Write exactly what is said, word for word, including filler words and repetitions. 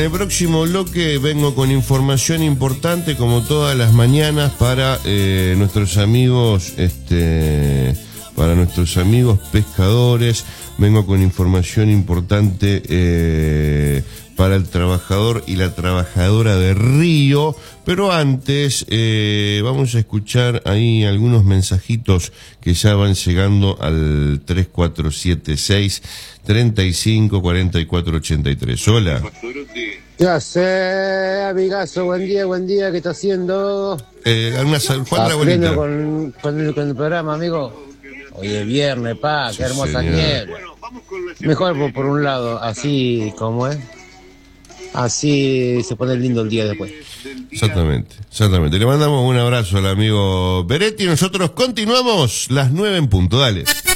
En el próximo bloque vengo con información importante, como todas las mañanas, para eh, nuestros amigos, este, para nuestros amigos pescadores. Vengo con información importante eh, para el trabajador y la trabajadora de Río. Pero antes eh, vamos a escuchar ahí algunos mensajitos que ya van llegando al tres cuatro siete seis, tres cinco, cuatro cuatro ocho tres. Hola. Ya sé, amigazo, buen día, buen día, ¿qué está haciendo? Eh, una sal... Juan la bonita. Con, con, el, con el programa, amigo. Hoy es viernes, pa, sí, qué hermosa niebla. Mejor por, por un lado, así como es. Así se pone lindo el día después. Exactamente, exactamente. Le mandamos un abrazo al amigo Beretti y nosotros continuamos las nueve en punto. Dale.